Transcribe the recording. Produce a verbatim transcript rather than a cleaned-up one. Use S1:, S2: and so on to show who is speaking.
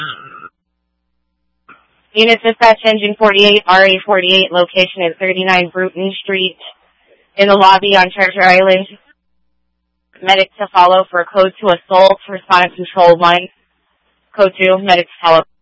S1: Unit Dispatch Engine forty-eight, R A forty-eight, location is thirty-nine Bruton Street, in the lobby on Treasure Island. Medic to follow for code two assault, respondent control one. Code two, medic to follow.